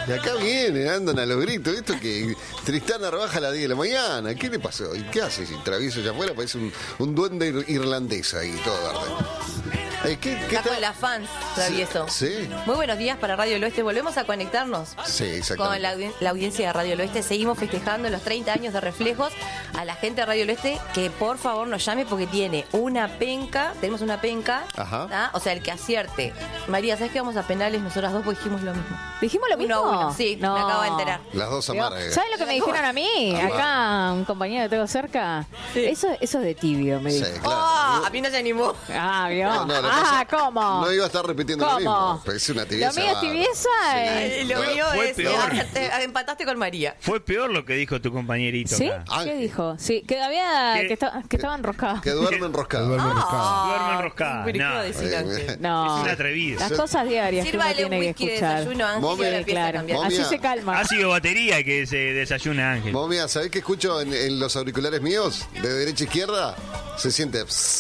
Y acá vienen, andan a los gritos. Esto que Tristán Narvaja a las 10 de la mañana. ¿Qué le pasó? ¿Y qué hace? Si travieso allá afuera parece un duende irlandés ahí, todo verde. ¿Qué Está tal? con las fans, travieso. Sí. Muy buenos días para Radio del Oeste. Volvemos a conectarnos Sí, con exactamente. la audiencia de Radio del Oeste. Seguimos festejando los 30 años de Reflejos. A la gente de Radio del Oeste que por favor nos llame porque tiene una penca. Tenemos una penca. Ajá. ¿tá? O sea, el que acierte. María, ¿sabes que vamos a penales nosotras dos? Porque dijimos lo mismo. ¿Dijimos lo mismo? 1-1. Sí, No. me acabo de enterar. Las dos amargas. ¿Sabes lo que me dijeron a mí? Acá, un compañero que tengo cerca. Eso es de tibio, me Sí, dijo. claro. ¡Oh! A mí no se animó. Ah, ¿vio? No, lo que pasa- ¿cómo? No iba a estar repitiendo lo ¿Cómo? mismo. Pero es una Lo tibieza. mío es tibieza. Lo Fue- mío fue es peor. empataste con María. Fue peor lo que dijo tu compañerito. ¿Sí? acá. Ángel. ¿Qué dijo? Sí, que estaba enroscado. Que duerme enroscado. Duerme enroscado. Duerme enroscada. ¿Pero qué No. iba a decir Ángel? No. Es un atrevido. Las cosas diarias que uno Sírvale un tiene que whisky de escuchar. desayuno a Ángel Mome, y ahora empieza a Claro, cambiar. Momia. así se calma. Ha sido batería que se desayuna Ángel. Momia, ¿sabés qué escucho en los auriculares míos? De derecha a izquierda. Se siente...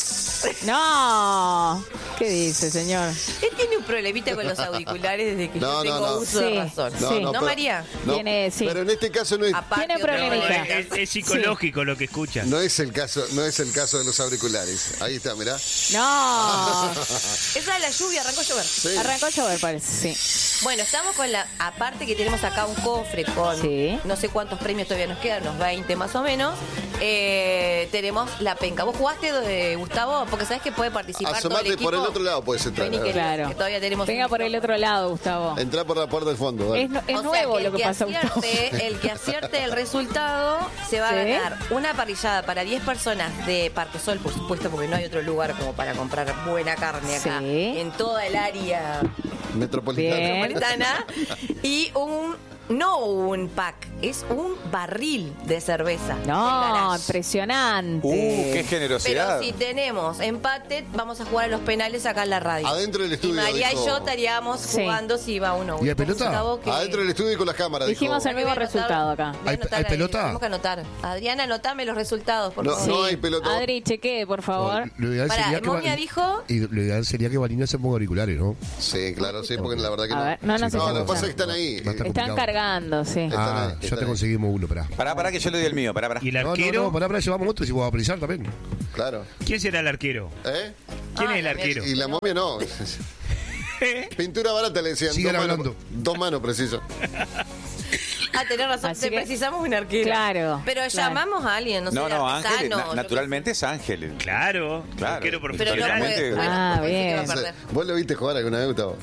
No. ¿Qué dice, señor? Él tiene un problemita con los auriculares desde que No, yo tengo no, no. uso de Sí, razón. sí. ¿No, pero- María? No, Tiene, sí. pero en este caso no es, Aparte, Tiene otra No, problemita. cosa. es psicológico lo que escucha. no es el caso de los auriculares. Ahí está, mirá. No. Esa es la lluvia, arrancó a llover. Sí. Arrancó a llover, parece. Sí. Bueno, estamos con la... Aparte que tenemos acá un cofre con... Sí. No sé cuántos premios todavía nos quedan, unos 20 más o menos. Tenemos la penca. ¿Vos jugaste, Gustavo? Porque sabés que puede participar todo el Asomate equipo. por el otro lado, puedes entrar. Vení, querido, Claro. que todavía tenemos... Venga un por el otro lado, Gustavo. Entrá por la puerta del fondo. dale. Es O sea, nuevo lo el que pasa, Gustavo. El que acierte el resultado se va a Sí. ganar una parrillada para 10 personas de Parque Sol, por supuesto, porque no hay otro lugar como para comprar buena carne acá. Sí. En toda el área Metropolitana. Bien. metropolitana. Y no un pack, es un barril de cerveza. del No, garage. impresionante. Qué Pero generosidad. si tenemos empate, vamos a jugar a los penales acá en la radio. Adentro del Y estudio. María dijo. y yo estaríamos Sí. jugando si iba uno. ¿Y hay pelota? Gustavo, que- Adentro del estudio y con las cámaras. Dijimos dijo. el mismo Voy a anotar- resultado acá. voy a ¿Hay anotar ahí, pelota? Tenemos que anotar. Adriana, anotame los resultados, por No, favor. no hay pelota. Adri, chequee, por favor. Lo ideal Pará, sería que Momia dijo- y lo ideal sería que Vanina se ponga auriculares, ¿no? Sí, claro, sí, porque la verdad que A no. ver, no nos No, está lo que pasa es que escuchando. están ahí. Va a estar Están complicado. cargando, sí. Están Ah, ahí, ya están te ahí. conseguimos uno, pará. Pará, que yo le doy el mío. Pará. ¿Y el No, arquero? no, pará, llevamos otro y si vos vas a precisar también. Claro. ¿Quién será el arquero? ¿Eh? ¿Quién Ah, es el la arquero? Y la momia no. Pintura barata le decían. Sigan dos manos- hablando. 2 manos preciso. Ah, tenés razón, Así te que- precisamos un arquero. Claro, Pero claro. llamamos a alguien, no sé, No, Ángel, artesano, yo qué naturalmente es Ángel. Claro, Claro. arquero sé. Pero no profesional. puede. Naturalmente. Bueno, Ah, parece que va a bien. perder. ¿Vos lo viste jugar alguna vez, Gustavo?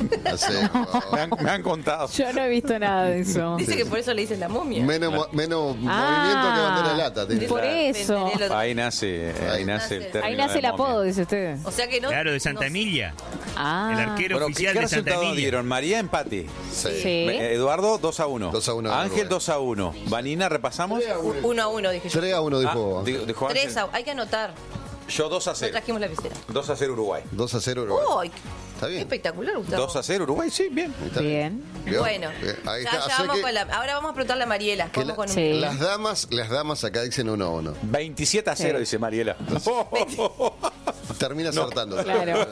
Me han contado. Yo no he visto nada de eso. Dice que por eso le dicen la momia. Menos movimiento que bandera de lata. tiene. Por eso. Ahí nace el término. Ahí nace el de momia. apodo, dice usted. O sea que no. Claro, de Santa no- Emilia. Ah. El arquero Bueno, oficial ¿qué de Santa resultado Emilia. dieron? María, empate. Sí. Sí. Eduardo, 2-1. 2-1. Ángel, 2-1. Vanina, ¿repasamos? 1-1, dije yo. 3-1 dijo. Dijo Ángel. 3 hay que anotar. Yo No 2-0. trajimos la visera. 2-0 Uruguay. 2-0 Uruguay. ¡Uy! Está bien. Espectacular, Gustavo. 2-0 Uruguay, sí, bien. Está Bien. ¿Vio? Bueno, Bien, ahí ya, está. ya Así vamos que con la. Ahora vamos a preguntarle a Mariela. que Vamos con Sí. las damas acá dicen 1-1. 27-0, Sí. dice Mariela. Termina acertando. Claro.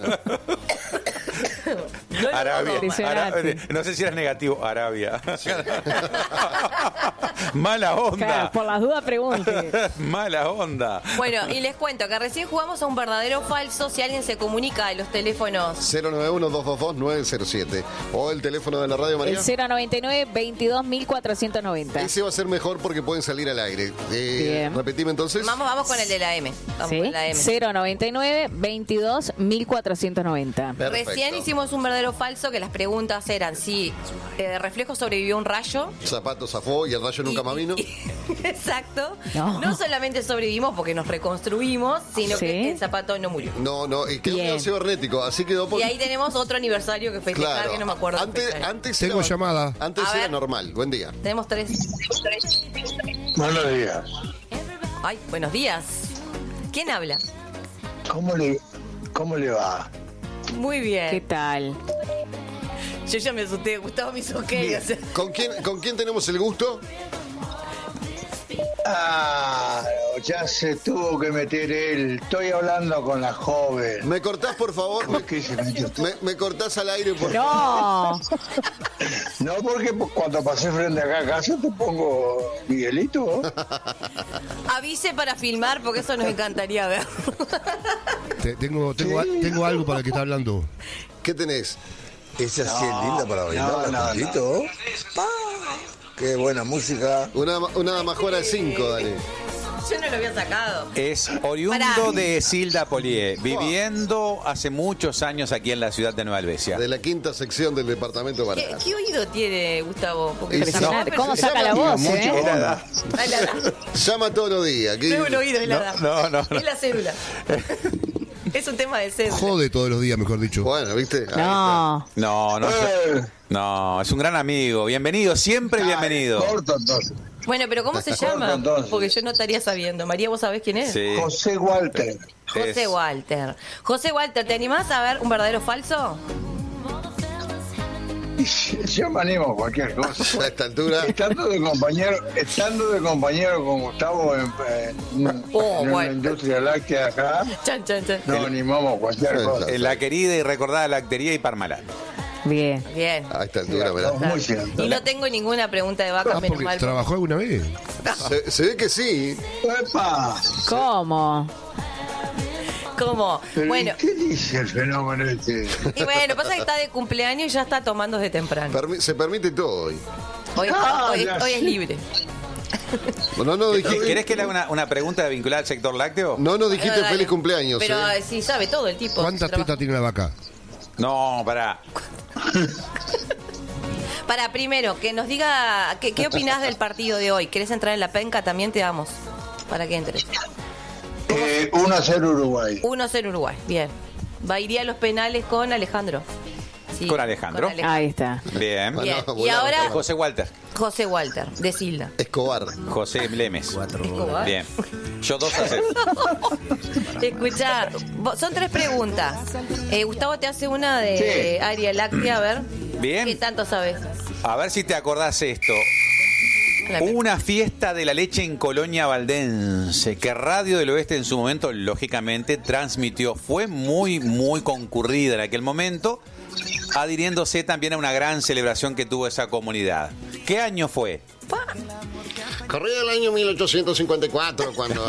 Arabia. Impresionante. No sé si era negativo. Arabia. Mala onda. Claro, por las dudas pregunte. Mala onda. Bueno, y les cuento que recién jugamos a un verdadero o falso. Si alguien se comunica de los teléfonos. 091-222-907. O el teléfono de la radio, El María. 099-22-1490. Ese va a ser mejor porque pueden salir al aire. Bien. Repetime entonces. Vamos con el de la M. Vamos ¿Sí? con la M. 099-22-1490. Perfecto. Recién hicimos un verdadero o falso que las preguntas eran si Reflejo sobrevivió a un rayo. Zapato zafó y el rayo nunca más vino. Exacto. No. No solamente sobrevivimos porque nos reconstruimos, sino Sí. que el zapato no murió. No, y quedó Bien. medio cibernético. Así quedó por. Y ahí tenemos otro aniversario que festejar, Claro. que no me acuerdo. qué Antes, fecha. antes Tengo era, llamada. Antes A era ver. normal. Buen día. Tenemos 3. Buenos días. Ay, buenos días. ¿Quién habla? ¿Cómo le va? Muy bien. ¿Qué tal? Yo ya me asusté. Gustavo me hizo ok. O sea, ¿Con quién tenemos el gusto? Ah, ya se tuvo que meter él. Estoy hablando con la joven. ¿Me cortás, por favor? ¿Por qué se metió? ¿Me cortás al aire, por favor? No. No, porque cuando pasé frente acá a casa te pongo Miguelito. Avise para filmar, porque eso nos encantaría ver. Tengo algo para el que está hablando. ¿Qué tenés? Esa sí es linda para bailar, Juancito. Qué buena música. Una majora de 5, dale. Yo no lo había sacado. Es oriundo Pará. de Silda Polié, viviendo hace muchos años aquí en la ciudad de Nueva Helvecia. De la 5ª sección del departamento de ¿Qué, Barajas. qué oído tiene Gustavo? Porque Impresionante. no, ¿Cómo saca la voz, eh? Ay, la edad. Llama todos los días. ¿Qué? No es un oído, es la edad. No. Es la cédula. Es un tema de cédula. Jode todos los días, mejor dicho. Bueno, ¿viste? No. No, es un gran amigo. Bienvenido, siempre bienvenido. Corto entonces. Bueno, pero ¿cómo se llama? entonces. Porque yo no estaría sabiendo. María, ¿vos sabés quién es? Sí. José Walter. José Es- Walter. José Walter, ¿te animás a ver un verdadero o falso? Yo me animo a cualquier cosa. A esta altura. Estando de compañero con Gustavo en Oh, la bueno. industria láctea acá, Chan, chan, chan. nos animamos a cualquier cosa. En la querida y recordada lactería y Parmalat. Bien. Bien. A esta altura, ¿verdad? Muy cierto. Y no tengo ninguna pregunta de vaca, menos Porque mal. ¿trabajó alguna vez? Se ve que sí. ¡Epa! ¿Cómo? ¿Cómo? Pero, Bueno, ¿qué dice el fenómeno este? y bueno, pasa que está de cumpleaños y ya está tomando desde temprano. Se permite todo hoy. Hoy ya es sé. libre. No dijiste, ¿Querés que le haga una pregunta vinculada al sector lácteo? no nos dijiste Dale. feliz cumpleaños. Pero ¿eh? sí sabe todo el tipo. ¿Cuántas tetas tiene la vaca? No, pará. Para primero, que nos diga qué opinás del partido de hoy. ¿Querés entrar en la penca? También te damos para que entres. 1-0 Uruguay. 1-0 Uruguay. Bien. Va iría a los penales con Alejandro. Sí, ¿Con Alejandro? Ahí está. Bien. Bien. Bueno, Y bueno, ahora José Walter. José Walter, de Silda. Escobar. José Lemes. Escobar. Bien. Yo 2-0. Escuchá, son 3 preguntas. Gustavo te hace una de Sí. área láctea, a ver. Bien. ¿Qué tanto sabes? A ver si te acordás esto. Una fiesta de la leche en Colonia Valdense, que Radio del Oeste en su momento, lógicamente, transmitió. Fue muy, muy concurrida en aquel momento, adhiriéndose también a una gran celebración que tuvo esa comunidad. ¿Qué año fue? Corría el año 1854 cuando...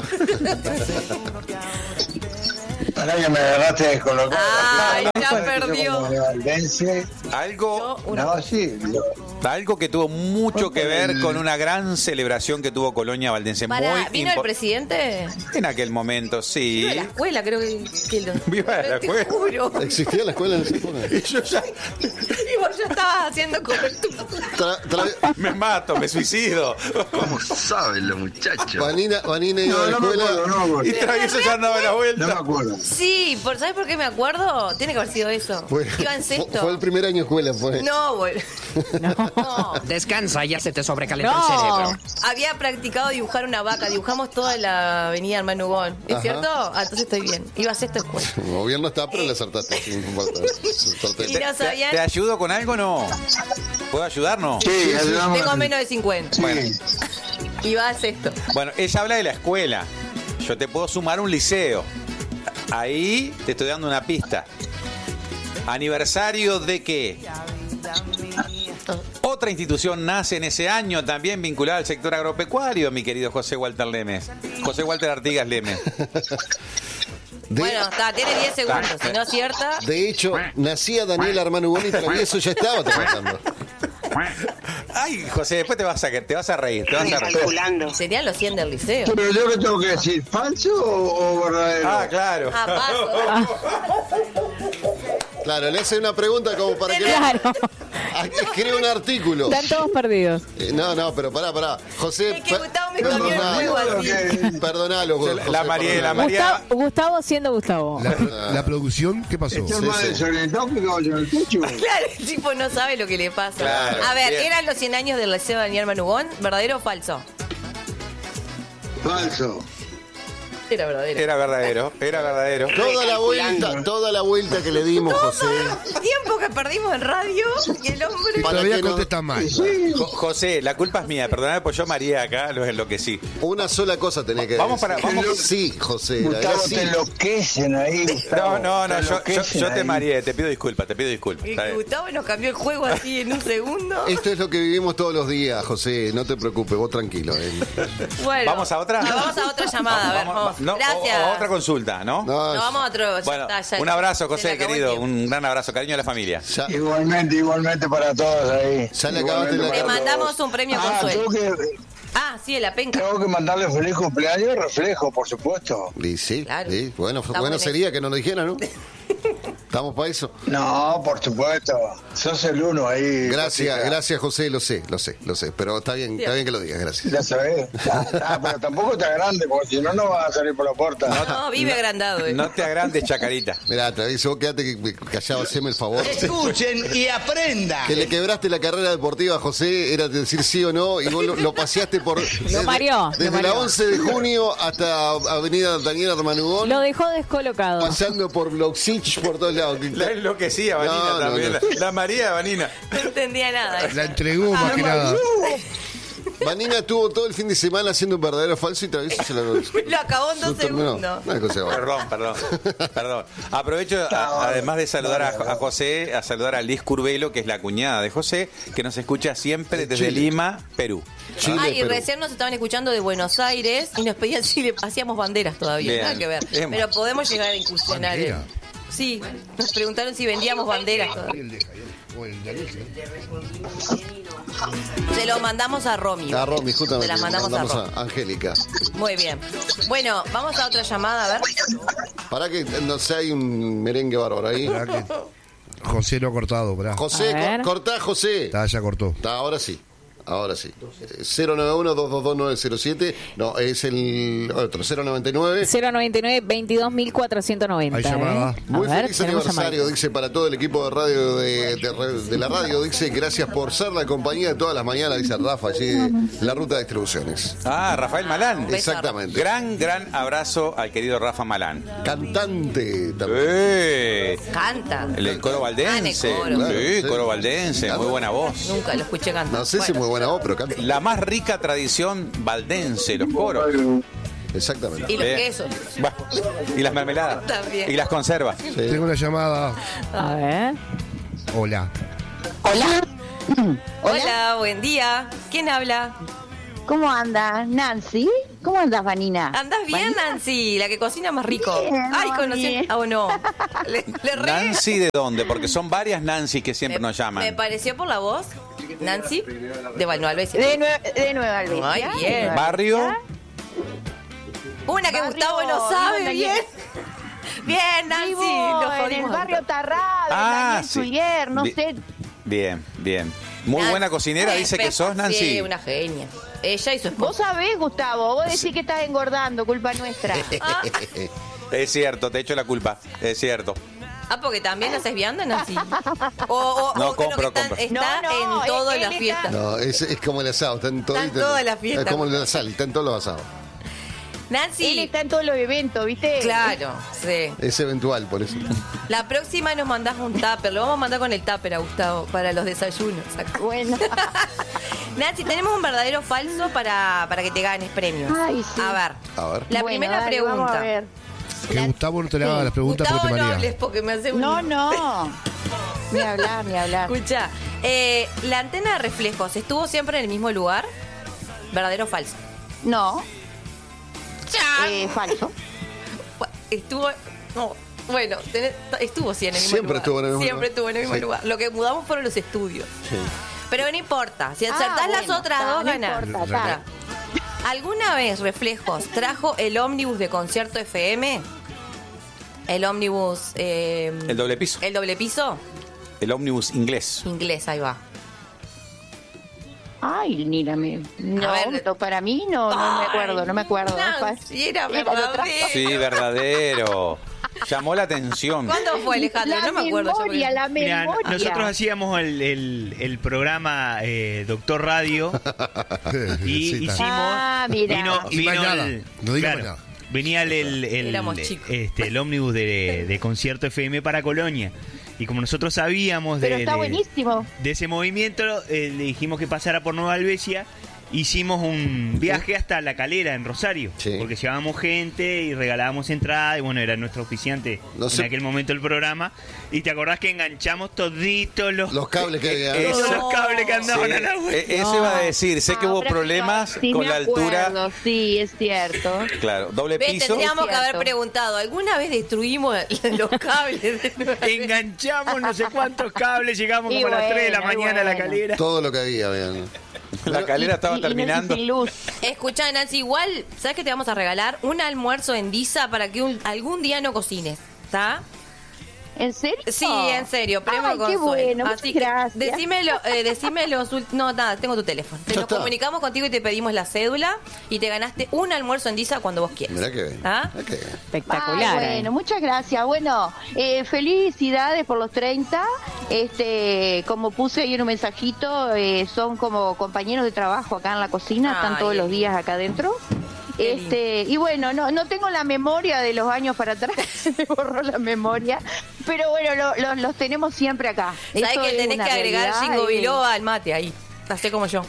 Pará que me agarraste descolocado. Ay, ya perdió. Como de Valdense. Algo, No, sí. algo que tuvo mucho que ver con una gran celebración que tuvo Colonia Valdense. Para, ¿vino el presidente? En aquel momento, sí. Viva la escuela, creo que lo... Viva la Te escuela. juro. ¿Existía la escuela en esa época? Y yo ya Y vos ya estabas haciendo cobertura. me mato, me suicido. ¿Cómo saben los muchachos? Vanina iba a la No me escuela. acuerdo, no me Y acuerdo. Travieso ya andaba a la No me vuelta. acuerdo. Sí, ¿sabes por qué me acuerdo? Tiene que haber sido eso. Iba en sexto. Fue el primer año de escuela, fue. No, boludo. No. Descansa, ya se te sobrecalentó el No. cerebro. Había practicado dibujar una vaca. Dibujamos toda la avenida Hermano Hugón. ¿Es Ajá. cierto? Ah, entonces estoy bien. Iba a sexto escuela. El gobierno está, pero le acertaste. Sí, no importa. Sorteo. Y no sabían. ¿Te ayudo con algo o no? ¿Puedo ayudarnos? Sí, ayudamos. Tengo menos de 50. Sí. Iba a sexto. Bueno, ella habla de la escuela. Yo te puedo sumar un liceo. Ahí te estoy dando una pista. ¿Aniversario de qué? Otra institución nace en ese año, también vinculada al sector agropecuario, mi querido José Walter Lemes. José Walter Artigas Lemes. Bueno, está, tiene 10 segundos. Si no acierta. De hecho, nacía Daniel Armando Hugón y Travieso ya estaba trabajando. Ay, José, después te vas a reír, te vas a reír. Serían los 100 del liceo. Pero yo le tengo que decir, ¿falso o verdadero? Ah, claro. Ah, paso. Claro, le hace una pregunta como para que Claro. escriba un artículo. Están todos perdidos. No, pero pará. José, Es que Gustavo me cambió el perdonalo, juego así. perdonalo, José, La Mariela, perdonalo. Gustavo siendo Gustavo. La producción, ¿qué pasó? ¿Está Sí, más sí. desorientado que caballo en el techo? Claro, el tipo no sabe lo que le pasa. Claro, A ver, bien. ¿eran los 100 años del liceo de Daniel Manugón? ¿Verdadero o falso? Falso. Era verdadero. Era verdadero. Toda la vuelta que le dimos, José. Tiempo que perdimos en radio y el hombre... Todavía contesta mal. José, la culpa es mía. Perdóname, pues yo María acá los enloquecí. Una sola cosa tenés que Vamos decir. para- vamos- Sí, José. la Gustavo, verdad, sí. te enloquecen ahí. Gustavo, No, te yo enloquecen te ahí. mareé, te pido disculpas. Y Está bien. Gustavo nos cambió el juego así en un segundo. Esto es lo que vivimos todos los días, José. No te preocupes, vos tranquilo. Bueno, ¿Vamos a otra? Vamos a otra llamada, a ver, vamos. No, Gracias. o otra consulta, ¿no? No, No, vamos a otro. Ya Bueno, está, ya- un abrazo, se le José, acabó el querido. tiempo. Un gran abrazo, cariño a la familia. ya, Igualmente para todos ahí. Ya le acabaste la- Te mandamos un premio Consuelo. Ah, sí, de la penca. Tengo que mandarle feliz cumpleaños, reflejo, por supuesto. Y sí, Claro. sí. Bueno, Está bueno bueno. sería que no nos dijera, ¿no? Estamos para eso. No, por supuesto. Sos el uno ahí. Gracias, Josita. gracias, José. Lo sé. Pero está bien que lo digas, gracias. Ya sabés. Pero tampoco está grande, porque si no, no vas a salir por la puerta. No, vive agrandado. No te agrandes, Chacarita. Mirá, Travieso, vos quedate callado, haceme el favor. Escuchen y aprendan. Que le quebraste la carrera deportiva a José, era decir sí o no, y vos lo paseaste por... mareó, Desde lo mareó. la 11 de junio hasta Avenida Daniel Armanugón, Lo dejó descolocado. pasando por Bloxich, por todos lados. La enloquecía, Vanina, No, también. no. La María de Vanina. No entendía nada. La entregó más que nada. Vanina estuvo todo el fin de semana haciendo un verdadero o falso y Travieso se lo Lo acabó en 2 terminó. segundos. Una cosa igual. Perdón. Aprovecho, además de saludar a José, a saludar a Liz Curvelo, que es la cuñada de José, que nos escucha siempre desde Chile. Lima, Perú. Chile, Ah, y Perú. recién nos estaban escuchando de Buenos Aires y nos pedían si le hacíamos banderas todavía. Bien. Nada que ver. Bien. Pero podemos llegar a incursionar. ¿Bandera? Sí, nos preguntaron si vendíamos banderas todavía. Se lo mandamos a Romy. A Romy, justamente. Se las mandamos a Romy. a Angélica. Muy bien. Bueno, vamos a otra llamada, a ver. Para que no sé, hay un merengue bárbaro ahí. José lo ha cortado, pará. José, A ver. cortá, José. Ya cortó. Ahora sí. 091-222-907. No, es el otro, 099. 099-22.490. Hay llamada. Muy A ver, feliz tenemos aniversario, llamada. dice, para todo el equipo de radio de la radio. Dice, gracias por ser la compañía de todas las mañanas, dice Rafa, allí de la ruta de distribuciones. Ah, Rafael Malán. Exactamente. Gran abrazo al querido Rafa Malán. Cantante también. Canta. El coro valdense. Ah, en el coro. Sí, Claro, coro sí. valdense. Muy buena voz. Nunca lo escuché cantar. No sé si es muy buena voz, pero canta. La más rica tradición valdense, los coros. Exactamente. Y los Bien. quesos. Bueno, y las mermeladas. También. Y las conservas. Tengo una llamada. A ver. Hola. Hola, buen día. ¿Quién habla? ¿Cómo andas, Nancy? ¿Cómo andas, Vanina? ¿Andás bien, Nancy? La que cocina más rico. Bien, Ay, mami. conocí. Ah, o no. Le re- Nancy, ¿de dónde? Porque son varias Nancy que siempre nos Me llaman. pareció por la voz. Nancy, de Nueva Albesia. De Nueva Albesia. Ay, bien. De Nueva ¿Barrio? Albesia. Una que Barrio, Gustavo no sabe vivo en bien. Bien, Nancy. Vivo Nos en el jodimos. barrio Tarrado, Ah, Daniel sí. Zulier, no Bi- sé. Bien. Muy Nancy. buena cocinera, Ay, dice que pero- sos, Nancy. Sí, una genia. Ella y su Vos esposa. sabés, Gustavo, vos decís que estás engordando, culpa nuestra. Es cierto, te echo la culpa. Es cierto. Ah, porque también haces vianda, Nancy. No, creo que compro. está No, en todas él las está- fiestas. No, es como el asado, está en todo. Está en todas las fiestas. Es como la sal, está en todos los asados. Él Nancy. está en todos los eventos, ¿viste? Claro, sí. Es eventual, por eso. La próxima nos mandás un tupper. Lo vamos a mandar con el tupper a Gustavo para los desayunos. Bueno. Nancy, tenemos un verdadero o falso para que te ganes premios. Ay, sí. A ver. A ver. La Bueno, primera dale, pregunta. Vamos a ver. Que Gustavo no te le haga las preguntas Gustavo, porque te no marea. hables porque me hace un... No, no. Ni hablar, ni hablar. Escucha, la antena de reflejos, ¿estuvo siempre en el mismo lugar? ¿Verdadero o falso? No, ¡Chan! falso. Estuvo... No, bueno, estuvo sí en el mismo Siempre lugar. estuvo en el mismo Siempre lugar. estuvo en el mismo Sí. lugar. Lo que mudamos fueron los estudios. Sí. Pero no importa. Si acertás las bueno, otras está, dos, no ganás. importa, está. ¿Alguna vez Reflejos trajo el ómnibus de Concierto FM? El ómnibus... El doble piso. ¿El doble piso? El ómnibus inglés. Inglés, ahí va. Ay, mira, no, A ver. para mí no me acuerdo, no me acuerdo. Nancy, era Era lo verdadero. Sí, verdadero. Llamó la atención. ¿Cuándo fue, Alejandro? La No me acuerdo. memoria, la Mira, memoria. nosotros hacíamos el programa Doctor Radio y Sí, está. hicimos. Ah, mira. Y más nada, no diga más nada. Venía el Éramos chicos. el ómnibus de Concierto FM para Colonia. Y como nosotros sabíamos Pero está buenísimo. de ese movimiento, le dijimos que pasara por Nueva Albesia. Hicimos un viaje hasta La Calera, en Rosario, porque llevábamos gente y regalábamos entrada, y bueno, era nuestro oficiante en aquel momento del programa. Y te acordás que enganchamos toditos los cables que había. Los cables que andaban a la vuelta. Eso iba a decir, sé que hubo problemas con la altura. Sí, es cierto. Claro, doble piso. Tendríamos que haber preguntado, ¿alguna vez destruimos los cables? Enganchamos no sé cuántos cables, llegamos como a las 3 de la mañana a La Calera. Todo lo que había, vean. La Calera estaba terminando. Escuchá, Nancy, igual, ¿sabes qué te vamos a regalar? Un almuerzo en Disa para que algún día no cocines, ¿está? ¿En serio? Sí, en serio, premio Ay, qué Consuelo. bueno, muchas Así que gracias. decime no, nada, tengo tu teléfono. Nos comunicamos contigo y te pedimos la cédula y te ganaste un almuerzo en Disa cuando vos quieras. Mirá que bien. ¿Ah? Espectacular. Ay, bueno, muchas gracias. Bueno, felicidades por los 30. Como puse ahí en un mensajito, son como compañeros de trabajo acá en la cocina, están todos los días acá adentro. Y bueno, no tengo la memoria de los años para atrás, se me borró la memoria, pero bueno, los tenemos siempre acá. ¿Sabes Eso que es tenés una que agregar realidad Jingo y- Biloba al mate ahí? Hacé como yo.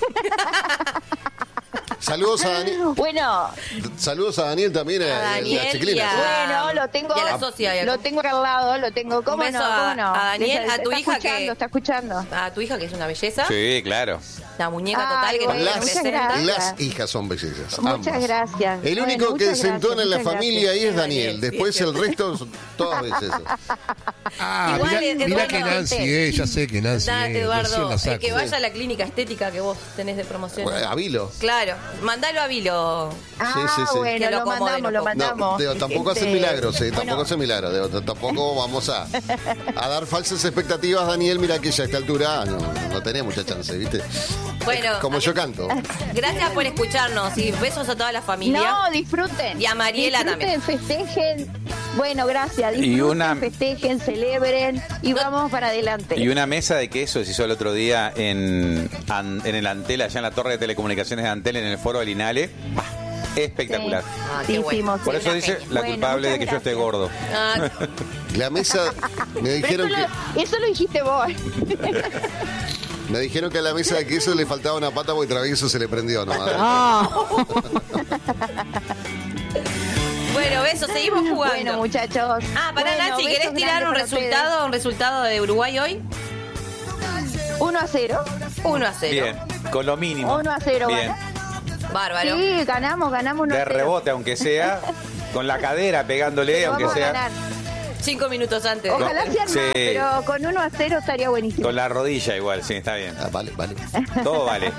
Saludos a Daniel. Bueno, Saludos a Daniel también, A Daniel la chiquilina. y a- bueno, lo tengo, y a la socia, lo tengo acá al lado, lo tengo, ¿cómo Un beso no? ¿Cómo no? a Daniel, a tu está hija escuchando, está escuchando. A tu hija, que es una belleza. Sí, claro. La muñeca total que nos bueno, muchas representa. gracias. Las hijas son bellezas. Muchas ambas. gracias. El Bueno, único que muchas se entona gracias, en la muchas familia ahí es Daniel. Daniel, Después sí, el resto son todas bellezas. Igual es Mira bueno, que Nancy, ya sé que Nancy. Date, recién Eduardo, la saco. que vaya a la clínica estética que vos tenés de promoción. Bueno, a Vilo. Claro, mandalo a Vilo. sí. Bueno, Que lo lo acomode, mandamos, lo no, mandamos. Digo, tampoco hacen Este, milagros, tampoco hacen milagros. Digo, tampoco vamos a dar falsas expectativas, Daniel. Mira que ya a esta altura no tenés mucha chance, ¿viste? Bueno, Como yo canto. Gracias por escucharnos y besos a toda la familia. No, disfruten. Y a Mariela disfruten, festejen. Bueno, gracias. Y Disfruten, festejen, celebren y vamos para adelante. Y una mesa de queso se hizo el otro día en el Antel, allá en la torre de telecomunicaciones de Antel, en el foro del Inale. Espectacular. qué bueno. Por eso dice la Bueno, culpable de que muchas yo esté gordo. La mesa, me dijeron que Eso lo dijiste vos. me dijeron que a la mesa de queso le faltaba una pata porque Travieso se le prendió nomás. Bueno, besos, seguimos jugando. Bueno, muchachos. Para Bueno, Nancy, besos ¿querés tirar grandes un resultado de Uruguay hoy? 1-0. 1-0. Bien, con lo mínimo. 1-0. Bien. Bárbaro. Sí, ganamos 1-0. De rebote, aunque sea, con la cadera pegándole, Pero aunque vamos a sea. ganar. 5 minutos antes. Ojalá sea más, Sí. pero con 1-0 estaría buenísimo. Con la rodilla igual, sí, está bien. Vale. Todo vale.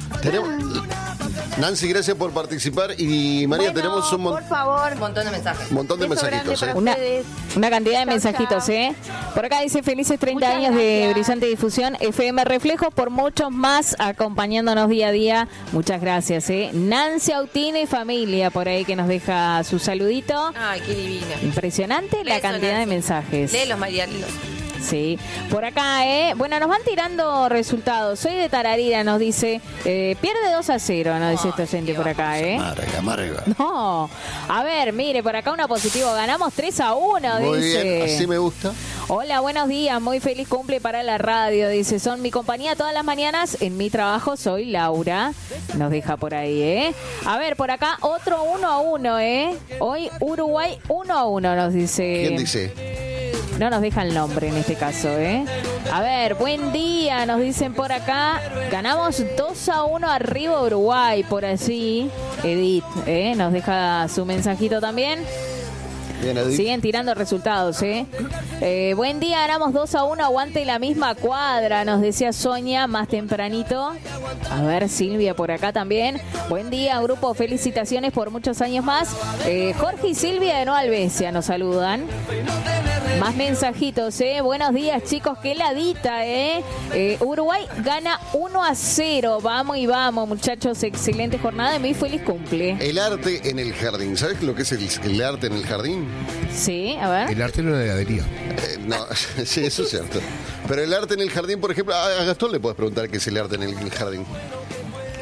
Nancy, gracias por participar. Y María, Bueno, tenemos por favor. Un montón de mensajes. un montón de Beso mensajitos. grande Una, para ustedes. una cantidad de Chao, mensajitos, chao. Por acá dice felices 30 Muchas años de gracias. brillante difusión. FM Reflejos por muchos más acompañándonos día a día. Muchas gracias, Nancy Autina y familia por ahí que nos deja su saludito. Ay, qué divina. Impresionante la Beso, cantidad de Nancy. mensajes. Léelos, María. léelos. Sí, por acá, Bueno, nos van tirando resultados. Soy de Tararira, nos dice. Pierde 2-0, nos dice este oyente por acá, Amarga. No, a ver, mire, por acá una positivo. Ganamos 3-1, Muy dice. bien, así me gusta. Hola, buenos días. Muy feliz cumple para la radio. Dice, son mi compañía todas las mañanas. En mi trabajo soy Laura. Nos deja por ahí, A ver, por acá otro 1-1, Hoy Uruguay 1-1, nos dice. ¿Quién dice? No nos deja el nombre en este caso, A ver, buen día, nos dicen por acá. Ganamos 2-1 arriba Uruguay, por así. Edith, nos deja su mensajito también. Bien, Edith. Siguen tirando resultados, buen día, ganamos 2-1, aguante la misma cuadra, nos decía Sonia más tempranito. A ver, Silvia por acá también. Buen día, grupo, felicitaciones por muchos años más. Jorge y Silvia de Nueva Albesia nos saludan. Más mensajitos, Buenos días, chicos, qué ladita, Uruguay gana 1-0. Vamos y vamos, muchachos, excelente jornada y muy feliz cumple. El arte en el jardín. ¿Sabes lo que es el arte en el jardín? Sí, a ver. El arte en una heladería. No, sí, eso es cierto. Pero el arte en el jardín, por ejemplo, a Gastón le puedes preguntar qué es el arte en el jardín.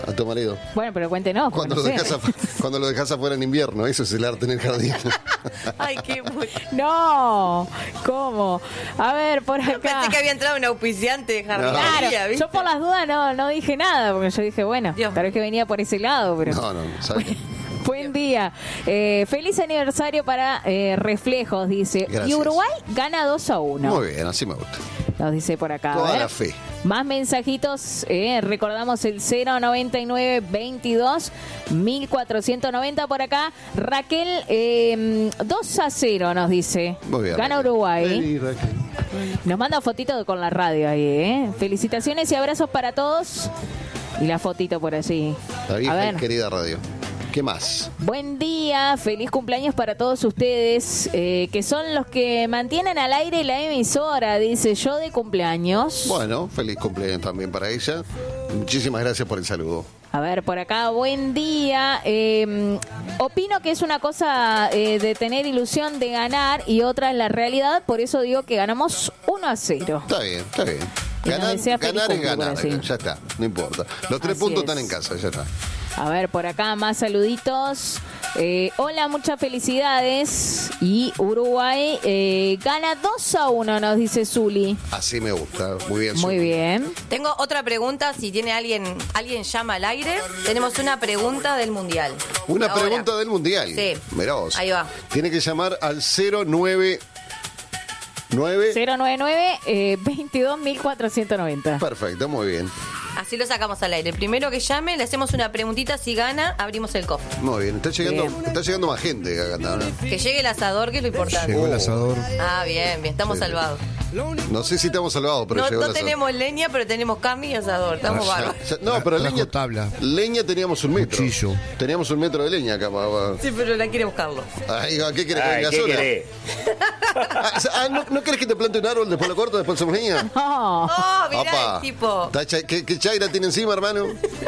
a tu marido? Bueno, pero cuéntenos. Cuando no lo sé. dejas afuera en invierno, eso es el arte en el jardín. Ay, qué bueno. No, ¿cómo? A ver, por acá. Pensé que había entrado un auspiciante de jardinería, Claro, ¿viste? yo por las dudas no dije nada, porque yo dije, bueno, tal vez que venía por ese lado, pero... No, ¿sabes? Buen día. Feliz aniversario para Reflejos, dice. Gracias. Y Uruguay gana 2-1. Muy bien, así me gusta. Nos dice por acá. Toda a ver. la fe. Más mensajitos. Recordamos el 099 22 1490 por acá. Raquel, 2-0 nos dice. Muy bien, Gana Raquel. Uruguay. Vení, Raquel. Nos manda fotito con la radio ahí, Felicitaciones y abrazos para todos. Y la fotito por allí. La A vieja ver. y querida radio. ¿Qué más? Buen día, feliz cumpleaños para todos ustedes, que son los que mantienen al aire la emisora, dice yo de cumpleaños. Bueno, feliz cumpleaños también para ella. Muchísimas gracias por el saludo. A ver, por acá, buen día. Opino que es una cosa de tener ilusión de ganar y otra es la realidad, por eso digo que ganamos 1-0. Está bien, está bien. Y nos desea feliz Ganar es cumple, ganar, por así. ya está, no importa. Los 3 Así puntos es. están en casa, ya está. A ver, por acá más saluditos. Hola, muchas felicidades. Y Uruguay gana 2-1, nos dice Zuli. Así me gusta, muy bien. Muy Zuli. bien. Tengo otra pregunta, si tiene alguien llama al aire. Tenemos una pregunta del Mundial. Una Ahora. pregunta del Mundial. Sí. Mirá vos. Ahí va. Tiene que llamar al 099. 099 22 1490. Perfecto, muy bien. Así lo sacamos al aire. El primero que llame, le hacemos una preguntita. Si gana, abrimos el cofre. Muy bien. Está llegando más gente acá, ¿no? Que llegue el asador, que es lo importante. Llegó el asador. Ah, bien, estamos Sí. salvados. No sé si estamos salvados, pero No, llegó no el asador. tenemos leña, pero tenemos carne y asador. Estamos bárbaros. No, pero Trajo leña, tabla. leña teníamos 1 metro. Cuchillo. Teníamos 1 metro de leña acá. Sí, pero la quiere buscarlo. Ay, ¿qué querés que venga ¿qué sola? querés? ¿No querés que te plante un árbol, después lo corto, después somos leña? No. Oh, mirá Opa. el tipo. ¿Qué chaira tiene encima, hermano?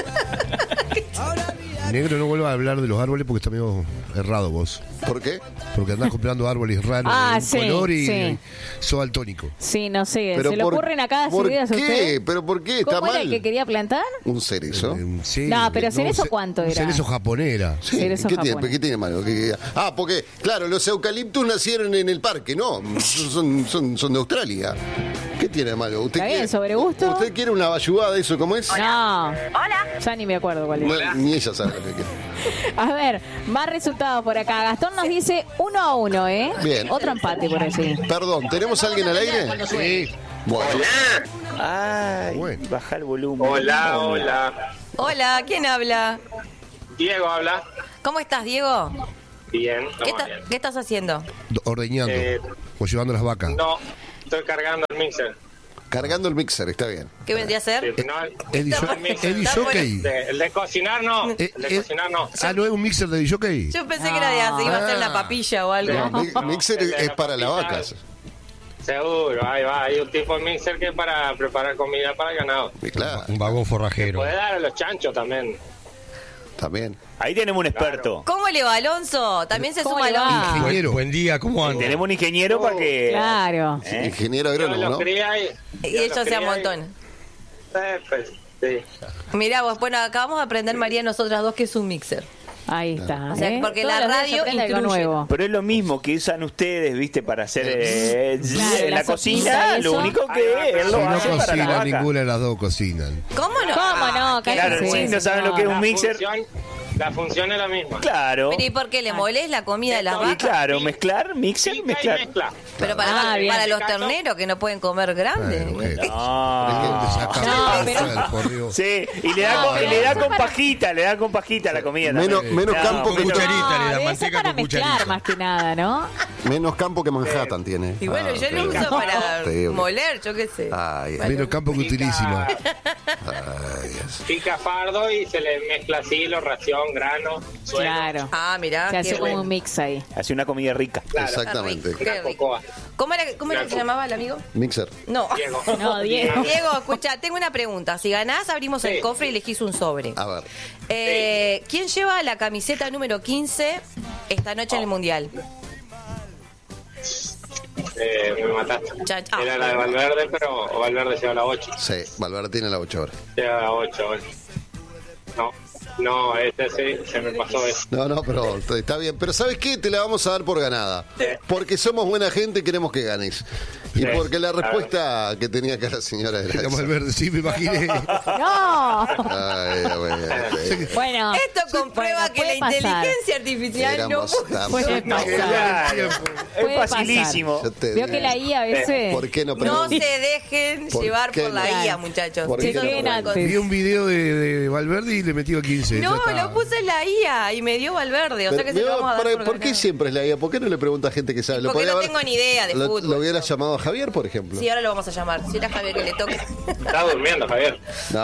Negro, no vuelvas a hablar de los árboles porque está medio errado vos. ¿Por qué? Porque andás comprando árboles raros Ah, de un sí, color y sí. sos daltónico. Sí, no sé. Pero ¿Se le por- ocurren acá las ¿por ideas a qué? usted? ¿Pero por qué? ¿Está ¿Cómo era mal? el que quería plantar? ¿Un cerezo? Sí, No, pero cerezo un ¿cuánto un era? cerezo japonera. Sí, Cerezo ¿qué tiene, japonés. ¿qué tiene malo? Porque, claro, los eucaliptus nacieron en el parque, ¿no? Son de Australia. ¿Qué tiene de malo? ¿Usted Está bien, sobre gusto. ¿Usted quiere una bayugada de eso como es? No. Hola. Ya ni me acuerdo cuál es. No, ni ella sabe lo que quiere. A ver, más resultados por acá. Gastón nos dice 1-1, ¿eh? Bien. Otro empate por allí. Perdón, ¿tenemos a alguien al aire? Sí. Bueno. Ay, Bueno. baja el volumen. Hola, hola. Hola, ¿quién habla? Diego habla. ¿Cómo estás, Diego? Bien, ¿Qué estás haciendo? Ordeñando. Eh, O llevando las vacas. No, estoy cargando el mixer. Cargando el mixer, está bien. ¿Qué vendría a ser? Sí, no, Eddie Jockey. el de cocinar no. El de cocinar no. Ah, ¿no es un mixer de Eddie Jockey? Yo pensé que era de así, iba a ser una papilla o algo. No, mixer el de es la para las papita. vacas. Seguro, ahí va. Hay un tipo de mixer que es para preparar comida para el ganado. Y claro, Un vagón forrajero. Puede dar a los chanchos también. también. Ahí tenemos un experto. ¿Cómo le va, Alonso? También se ¿Cómo suma le va? Alonso. Ingeniero. Buen día, ¿cómo anda? Tenemos un ingeniero para que... Claro. Ingeniero Yo agrónomo, los ¿no? cría y ellos se amontonan. Pues, sí. Mirá vos, bueno, acabamos de aprender, María, nosotras dos, que es un mixer. Ahí está. O sea, ¿eh? porque Todos la los días radio se aprende algo instruye. nuevo. Pero es lo mismo que usan ustedes, ¿viste? Para hacer Claro, en la la cocina. sopita y Lo eso. único que él Si lo no hace para la cocina, vaca. ninguna de las dos cocinan. ¿Cómo no? ¿Cómo no? qué Claro, Cállese, sí, no saben lo que es un La mixer. La función es la misma. Claro. Pero ¿y por qué le molés la comida de las Y vacas? claro, mezclar, mixer, Pica y mezclar. mezcla. Pero Ah, bien. para los terneros que no pueden comer grande. No, pero- Sí, y le da, con, y le da con pajita, le da con pajita la comida. Menos también. campo que cucharita, le da debe ser manteca para con mezclar cucharita. más que nada, ¿no? Menos campo que Manhattan tiene. Y bueno, yo lo terrible. uso para Terrible. moler, yo qué sé. Ay, Menos campo que utilísima. ay, Dios. Pica fardo y se le mezcla así, lo ración, grano, suelo. Claro. Ah, mirá. Se hace qué como bueno. un mix ahí. Hace una comida rica. Exactamente. Qué rico. ¿Cómo era que se llamaba el amigo? Mixer. No. Diego. No, Diego. Diego, escucha, tengo una pregunta. Si ganás, abrimos el cofre y elegís un sobre. A ver. ¿Quién lleva la camiseta número 15 esta noche en el Mundial? Me mataste. Era la de Valverde, pero Valverde lleva la 8. Sí, Valverde tiene la 8 ahora. Lleva la 8, bueno. No, sí, se me pasó eso. No, pero está bien. Pero ¿sabes qué? Te la vamos a dar por ganada. Porque somos buena gente y queremos que ganes. Y porque la respuesta que tenía acá la señora era esa. Verde, sí, me imaginé. ¡No! Ay, Bueno. Esto comprueba que la inteligencia artificial no puede pasar. Es facilísimo. Veo que la IA a veces... ¿Por qué no se dejen llevar por la IA, muchachos. Vi un video de Valverde y le metió a 15. No, lo puse en la IA y me dio Valverde. O sea que se lo vamos a dar ¿Por qué siempre es la IA? ¿Por qué no le pregunta a gente que sabe? Porque no tengo ni idea de fútbol. ¿Lo hubiera llamado a Javier, por ejemplo? Sí, ahora lo vamos a llamar. Si era Javier que le toque. Está durmiendo, Javier.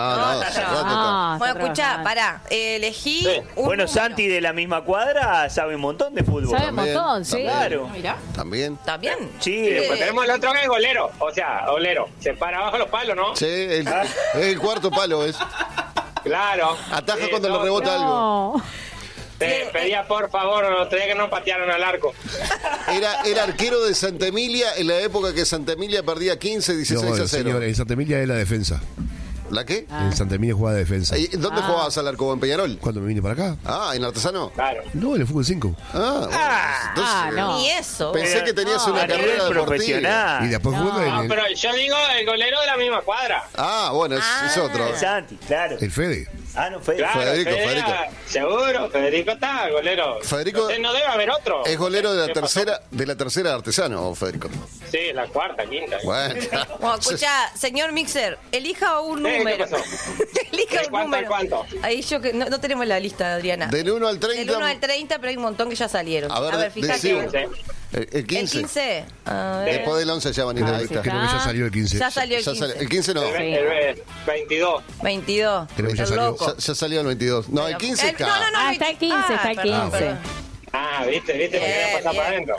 No. Bueno, escuchá, pará. Elegí Bueno, Santi de la misma cuadra sabe un montón de fútbol. Sabe un montón, sí. Claro. ¿También? Sí. Después tenemos el otro que es golero. O sea, golero. Se para abajo los palos, ¿no? Sí, el cuarto palo es. Claro. Ataja cuando le rebota algo. Te pedía por favor, que no patearon al arco. Era arquero de Santa Emilia en la época que Santa Emilia perdía 15-16-0. Señor, en Santa Emilia es la defensa. ¿La qué? En Santa Emilia jugaba de defensa. ¿Y dónde jugabas al arco? ¿En Peñarol? ¿Cuándo me vine para acá? ¿En Artesano? Claro. No, en el fútbol 5. Entonces, ni eso. Pensé que tenías una carrera profesional. Y después No, pero yo digo el golero de la misma cuadra. Bueno, es otro. Santi, claro. El Fede. No, Fede. Claro, Federico. Seguro, Federico está, golero. Federico No debe haber otro. es golero de la tercera de Artesano, Federico. Sí, la cuarta, quinta. Bueno. Escuchá, señor Mixer, elija un número. ¿Qué pasó? Elija un número. ¿Cuánto? Ahí no tenemos la lista, Adriana. Del 1 al 30. Del 1 al 30, pero hay un montón que ya salieron. A ver, fíjate. El 15. El 15. A ver. Después del 11 ya van a ir ahí está. Creo que ya salió el 15. Ya salió el 15. El 15 no. El 22. 22. Creo que ya El salió. loco. Ya salió el 22. No, el 15 está. No, está el 15, está el 15. ¿Viste? Me quería pasar para adentro.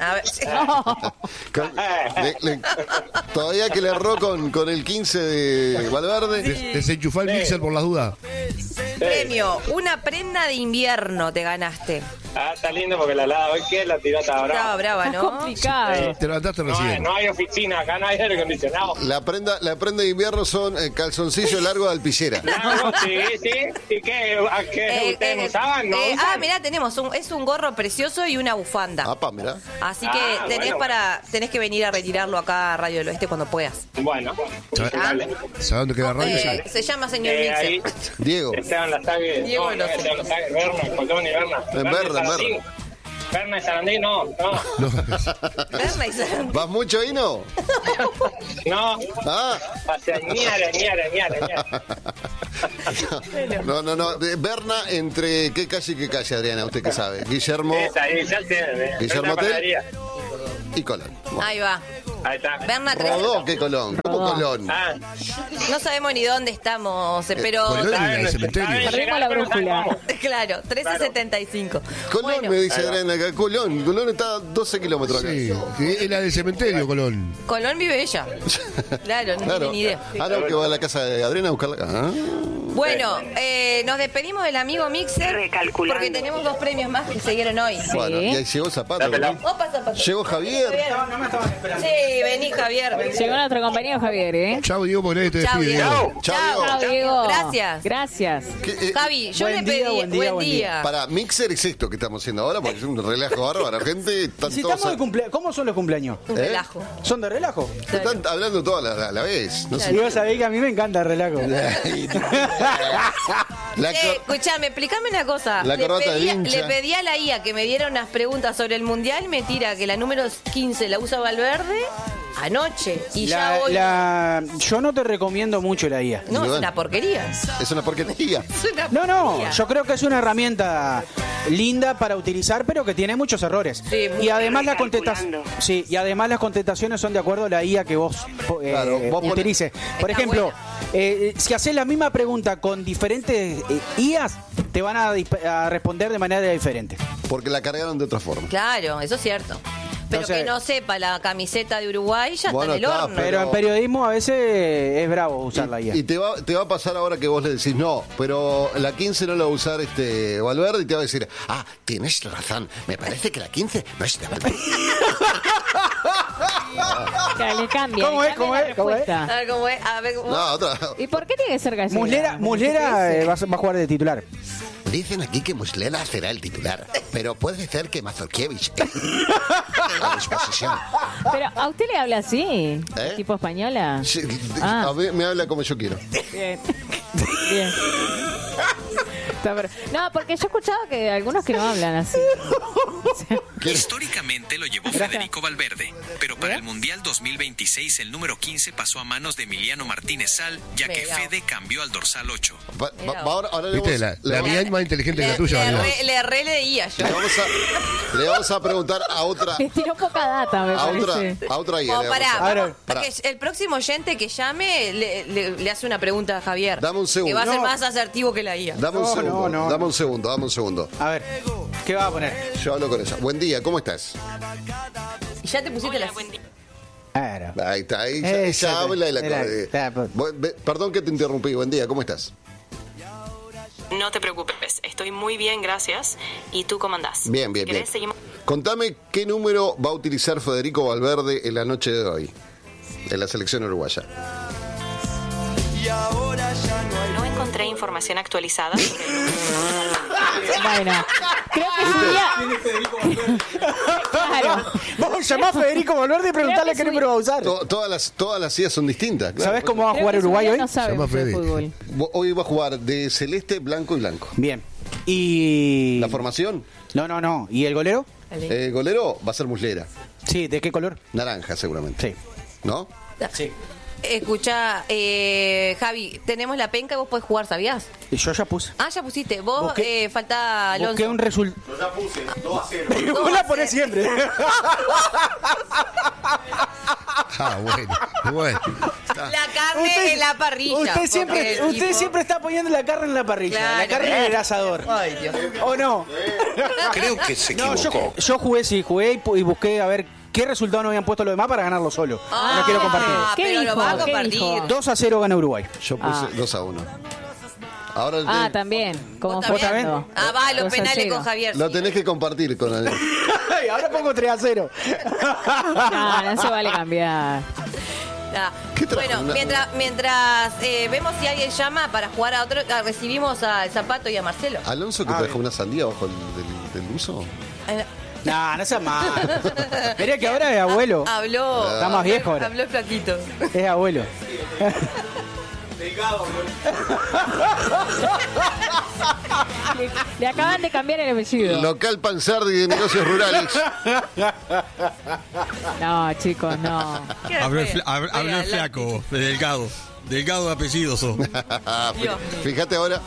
A ver. Todavía que le erró con el 15 de Valverde. Desenchufá el mixer por las dudas. Premio, una prenda de invierno te ganaste. Está lindo porque la helada hoy que la tiró estaba brava. Estaba brava, ¿no? Complicado. Te levantaste recién. No hay oficina, acá no hay aire acondicionado. La prenda de invierno son calzoncillo largo de alpillera. Claro, sí. ¿Y qué ustedes usaban? ¿No? Mirá, tenemos es un gorro precioso y una bufanda. Mirá. Así que tenés que venir a retirarlo acá a Radio del Oeste cuando puedas. Bueno. ¿Sabes dónde queda radio? Se llama señor Mixer. Diego. Esteban Lasague. Diego no sé. Esteban Lasague, Berna, Colón y Berna. Berna y Sarandí, no. Berna y Sarandí. ¿Vas mucho ahí, no? No. Hacia ñara. No. Berna, ¿entre qué calle y qué calle, Adriana? ¿Usted qué sabe? Guillermo. Guillermo Hotel y Colón. Bueno. Ahí va. Ahí está. Berna 3. Rodó, ¿qué Colón? ¿Cómo Colón? No sabemos ni dónde estamos, pero... Colón en el cementerio. Perdimos la brújula. Claro, 1375. Colón, me dice Adriana acá. Colón está a 12 kilómetros acá. Sí, es la del cementerio, Colón. Colón vive ella. Claro, no tiene ni idea. Ahora que va a la casa de Adriana a buscarla acá. Bueno, nos despedimos del amigo Mixer porque tenemos 2 premios más que se dieron hoy. Bueno, y ahí llegó Zapato. Opa, Zapato. Llegó Javier. No me estaban esperando. Sí, vení, Javier. Llegó nuestro compañero Javier, ¿eh? Chau, Diego, porque nadie te Chau, despide. Diego. Chau, Diego. Gracias. Javi, yo le pedí buen día. Para Mixer es esto que estamos haciendo ahora, porque es un relajo bárbaro. Gente, ¿Cómo son los cumpleaños? Un relajo. ¿Son de relajo? Están hablando toda la vez. No sé. Y vos sabés que a mí me encanta el relajo. Escuchame, explícame una cosa. La corbata de hincha. Le pedí a la IA que me diera unas preguntas sobre el Mundial, me tira que la número 15 la usa Valverde anoche. Y yo no te recomiendo mucho la IA. No, es una porquería. Es una porquería. No, yo creo que es una herramienta linda para utilizar, pero que tiene muchos errores. Sí, y además las contestaciones son de acuerdo a la IA que vos utilices. Por ejemplo, si haces la misma pregunta con diferentes IAs, te van a responder de manera diferente. Porque la cargaron de otra forma. Claro, eso es cierto. Pero Entonces, que no sepa la camiseta de Uruguay ya está en el horno. Pero en periodismo a veces es bravo usar la IA. Y te va a pasar ahora que vos le decís, no, pero la 15 no la va a usar Valverde, y te va a decir, tienes razón, me parece que la 15 no es de Valverde. Le cambia. ¿Cómo es? ¿Cómo es? A ver cómo es. A ver cómo. No, otra. ¿Y por qué tiene que ser gallego? Muslera va a jugar de titular. Dicen aquí que Muslera será el titular, pero puede ser que Mazurkiewicz a disposición. Pero a usted le habla así, tipo española. Sí, a mí me habla como yo quiero. Bien. Bien. No, porque yo he escuchado que algunos que no hablan así. Históricamente lo llevó Federico Valverde, pero para el Mundial 2026 el número 15 pasó a manos de Emiliano Martínez Sal, ya que Fede cambió al dorsal 8. Ahora ¿Viste? La mía es más inteligente que la tuya. Le releía yo. Le vamos a preguntar a otra. Le tiró poca data, me parece. A otra guía. Pará. El próximo oyente que llame le hace una pregunta a Javier. Dame un segundo. Que va a ser más asertivo que la guía. Dame un segundo. A ver, ¿qué va a poner? Yo hablo con ella. Buen día, ¿cómo estás? Y ya te pusiste la... Ahí está, ella habla y la... Perdón que te interrumpí. Buen día, ¿cómo estás? No te preocupes, estoy muy bien, gracias. ¿Y tú cómo andás? Bien. Contame qué número va a utilizar Federico Valverde en la noche de hoy, en la selección uruguaya. No encontré información actualizada sobre el número. Bueno, creo que sí. Claro. Vamos a llamar a Federico Valverde y preguntarle qué número va a usar. Todas las ideas son distintas. Claro. ¿Sabés cómo va a jugar Uruguay hoy? No sabe mucho de fútbol. Hoy va a jugar de celeste, blanco y blanco. Bien. ¿Y la formación? No. ¿Y el golero? El golero va a ser Muslera. Sí, ¿de qué color? Naranja, seguramente. Sí. ¿No? Sí. Escuchá, Javi, tenemos la penca y vos podés jugar, ¿sabías? Y yo ya puse. Ah, ya pusiste. Vos falta Alonso. Busqué un resultado. Yo ya puse, 2-0. Vos la ponés siempre. Bueno. La carne en la parrilla. Usted siempre está poniendo la carne en la parrilla. Claro, la carne en el asador. Ay, Dios. ¿O no? Creo que se equivocó. Yo jugué y busqué a ver qué resultado no habían puesto los demás para ganarlo solo. No quiero compartir. ¿Qué dijo? Lo va a compartir. 2-0 gana Uruguay. Yo puse 2-1. Ahora también. Como ¿Vos también? Fernando. Va, los penales con Javier. lo tenés que compartir con él. Ahora pongo 3-0. No se vale cambiar. Bueno, mientras vemos si alguien llama para jugar a otro, recibimos al Zapato y a Marcelo. Alonso que trajo una sandía bajo del uso. No seas mal. Mirá que ahora es abuelo. Habló. Está más viejo ahora. Habló el flaquito. Es abuelo. Le acaban de cambiar el apellido. Local Pansardi de negocios rurales. No, chicos, no. Habló el flaco, delgado. Delgado de apellido sos. Fíjate ahora.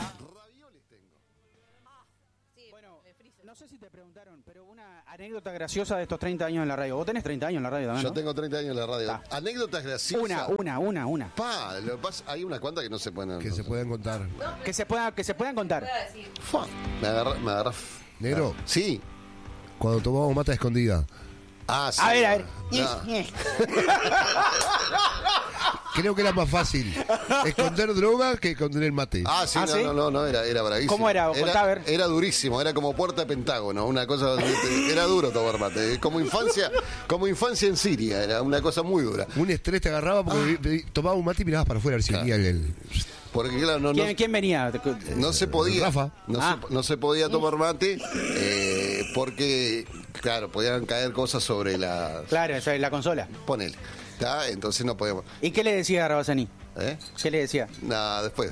No sé si te preguntaron, pero una anécdota graciosa de estos 30 años en la radio. Vos tenés 30 años en la radio también, Yo ¿no? tengo 30 años en la radio. Anécdotas graciosas. Una. Hay una cuanta que no se pueden... Que se puedan contar. Que se puedan contar. Me agarra... Negro. Sí. Cuando tomamos mata escondida. Ah, sí. A ver. No. Creo que era más fácil esconder droga que esconder el mate. Ah, sí, no, era bravísimo. ¿Cómo era? Contá, a ver. Era durísimo, era como puerta de Pentágono, una cosa, era duro tomar mate. Como infancia en Siria, era una cosa muy dura. Un estrés te agarraba porque tomabas un mate y mirabas para afuera a ver si venía el... Porque claro, ¿Quién venía? No se podía. Rafa. No se podía tomar mate porque, claro, podían caer cosas sobre la... Claro, eso es la consola. Ponele. Entonces no podíamos. ¿Y qué le decía a Rabasani? ¿Qué le decía? Nada, después.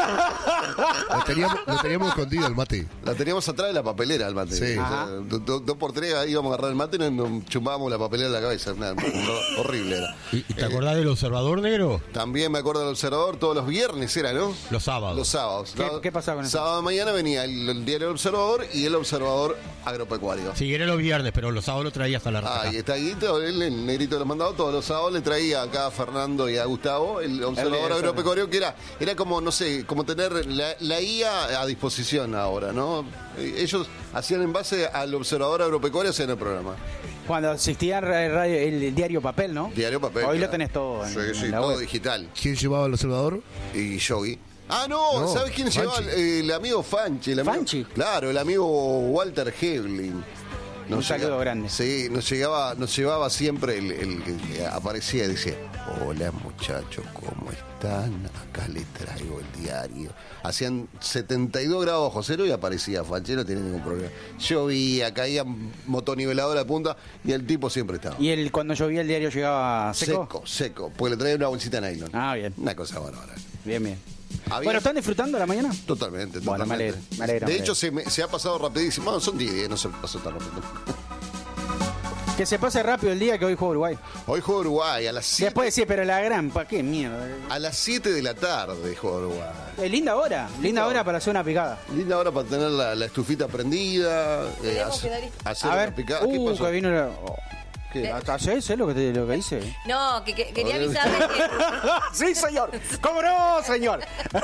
Lo teníamos escondido el mate. La teníamos atrás de la papelera el mate. Sí. O sea, 2 por 3 íbamos a agarrar el mate y nos chumbábamos la papelera en la cabeza. Horrible era. ¿Y te acordás del Observador, negro? También me acuerdo del Observador, todos los viernes era, ¿no? Los sábados. Los sábados. ¿Qué pasaba con eso? Sábado de mañana venía el diario El Observador y el Observador Agropecuario. Sí, era los viernes, pero los sábados lo traía hasta la raja. Y está ahí, el negrito lo mandaba todos los sábados, le traía acá a Fernando y a Gustavo el Observador Agropecuario, que era como, no sé, como tener la IA a disposición ahora, ¿no? Ellos hacían en base al Observador Agropecuario, hacían el programa. Cuando existía el diario papel, ¿no? Diario papel. Hoy lo tenés todo. Sí, todo digital. ¿Quién llevaba el Observador? Y Yogi. No, ¿sabes quién llevaba? El amigo Fanchi. ¿Fanchi? Claro, el amigo Walter Hebling. Un saludo grande. Sí, nos llevaba siempre el que aparecía y decía, hola muchachos, ¿cómo están? Acá les traigo el diario. Hacían 72 grados bajo cero y aparecía Fachero, no tiene ningún problema. Llovía, caía motoniveladora de punta y el tipo siempre estaba. ¿Y cuando llovía el diario llegaba seco? Seco, porque le traía una bolsita de nylon. Ah, bien. Una cosa bárbara. Bien. Bueno, ¿están disfrutando la mañana? Totalmente. Bueno, me alegro. De hecho, se ha pasado rapidísimo. Bueno, son 10, no se pasó tan rápido. Que se pase rápido el día que hoy juega Uruguay. Hoy juega Uruguay a las 7. Después decir, pero la gran, ¿para qué mierda? A las 7 de la tarde juega Uruguay. Linda hora para hacer una picada. Linda hora para tener la estufita prendida. Hacer a ver, una picada. ¿Qué pasó? Que vino ¿Qué? ¿Sabes lo que hice? No, que quería avisarle que... Sí, señor. ¿Cómo no, señor?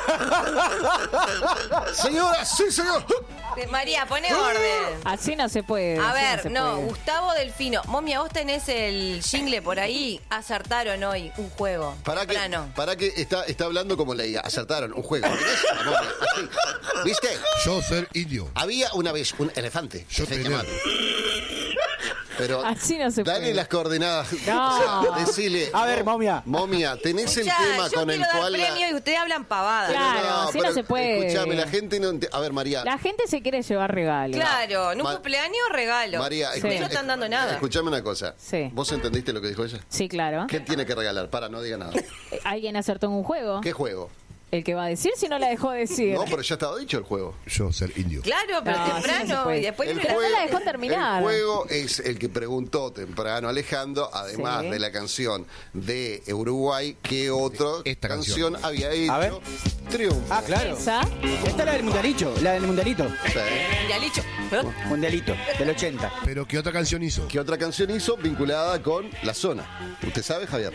Señora, sí, señor. María, pone orden. Así no se puede. A ver, Gustavo Delfino. Momia, vos tenés el jingle por ahí. Acertaron hoy un juego. Para que está hablando como leía. Acertaron un juego. Así. ¿Viste? Yo ser indio. Había una vez un elefante. Yo tenía. Pero así no se dale puede. Las coordenadas. No. O sea, decile. A ver, Momia. Momia, tenés el tema con el cual. Yo premio y ustedes hablan pavadas. Claro, así no se puede. Escuchame, la gente no. A ver, María. La gente se quiere llevar regalos. Claro, en un cumpleaños regalo. María, no están dando nada. Escuchame una cosa. Sí. ¿Vos entendiste lo que dijo ella? Sí, claro. ¿Qué tiene que regalar? No diga nada. ¿Alguien acertó en un juego? ¿Qué juego? El que va a decir si no la dejó decir. No, pero ya estaba dicho el juego. Yo ser indio. Claro, pero temprano. No y después no la dejó terminar. El juego es el que preguntó temprano Alejandro, además de la canción de Uruguay, ¿qué otra canción había hecho? A ver. Triunfo. Ah, claro. ¿Esa? Esta es la del mundialito. La del mundialito. Mundialito. Mundialito, del 80. ¿Pero qué otra canción hizo? ¿Qué otra canción hizo vinculada con la zona? ¿Usted sabe, Javier?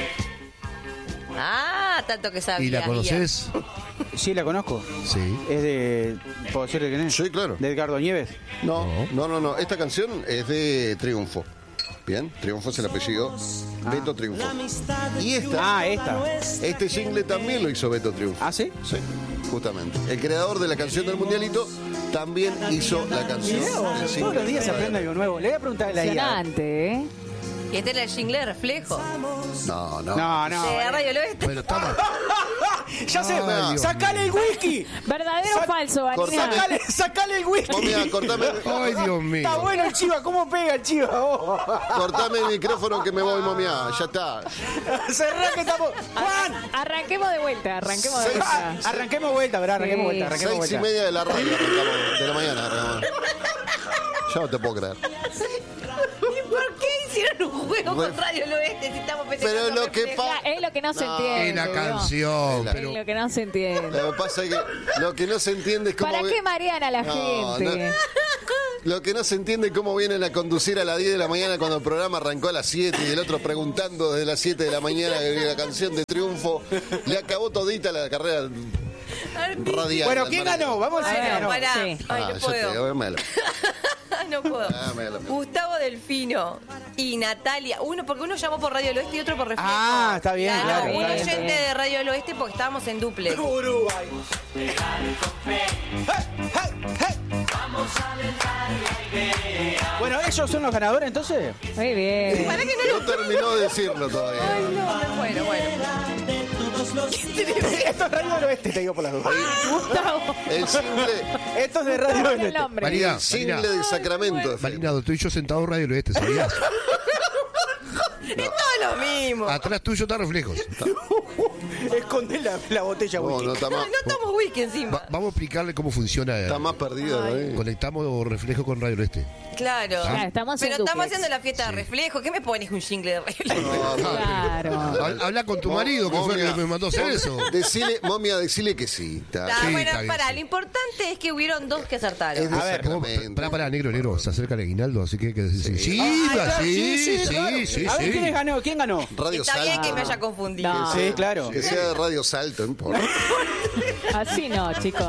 Ah, tanto que sabía. ¿Y la conoces? Sí, la conozco. Sí. Es de... ¿Puedo decirle quién es? Sí, claro. ¿De Edgardo Nieves? No. Esta canción es de Triunfo. Bien, Triunfo es el apellido. Beto Triunfo. Y esta. Este jingle también lo hizo Beto Triunfo. ¿Ah, sí? Sí, justamente. El creador de la canción del Mundialito también hizo la canción. Todos los días se aprende algo nuevo. Le voy a preguntar a la IA. Impresionante, ¿eh? Y este era el jingle de Reflejo. No. De Radio El Oeste. Pero estamos... Ya sé, sacale el whisky. ¿Verdadero o falso, Vanina? Sacale el whisky. Momia, cortame. Ay, Dios mío. Está bueno el chiva, ¿cómo pega el chiva? Cortame el micrófono que me voy, Momia. Ya está. Cerrá que estamos. ¡Juan! Arranquemos de vuelta. Arranquemos vuelta, ¿verdad? Arranquemos vuelta. 6:30 de la radio arrancamos, de la mañana arrancamos. Ya no te puedo creer. ¿Por qué hicieron un juego con Radio El Oeste si estamos Pero lo que pasa es lo que no se entiende. Es la canción. Es lo que no se entiende. Lo que pasa es que lo que no se entiende es cómo... ¿Para qué marean a la gente? Lo que no se entiende es cómo vienen a conducir a las 10 de la mañana cuando el programa arrancó a las 7 y el otro preguntando desde las 7 de la mañana que la canción de Triunfo. Le acabó todita la carrera radial. Bueno, ¿quién ganó? Vamos a ver. Pará. Ay, no puedo. No puedo. Gustavo Delfino y Natalia. Porque uno llamó por Radio del Oeste y otro por Reflejo. Ah, está bien, claro. Un oyente de Radio del Oeste porque estábamos en duplex. Uruguay. Bueno, ellos son los ganadores entonces. Muy bien. ¿Para qué no terminó de decirlo todavía. Ay, no, bueno. Esto es Radio del Oeste, te digo por las dudas. Gustavo. El single. Esto es de Radio del Oeste. Marina, El single de Sacramento. Marina, estoy yo sentado en Radio del Oeste, ¿sabías? Es todo lo mismo. Atrás tuyo está Reflejos. Escondé la botella whisky. No estamos whisky encima. Vamos a explicarle cómo funciona. Está más perdido. Conectamos Reflejo con Radio del Oeste. Claro. Estamos pero en estamos duplex. haciendo la fiesta de Reflejo. ¿Qué me pones un jingle de Radio del Oeste? Claro. Habla con tu marido, que fue el que me mandó a hacer eso. Momia, decile que sí. Bueno, pará, lo importante es que hubieron dos que acertaron. A ver, pará, negro, se acerca el aguinaldo, así que hay que decir sí. A ver, ¿quién ganó? Radio Está bien Salto. que me haya confundido. No, Sí, claro. Que sea de Radio Salto, no importa. Así no, chicos.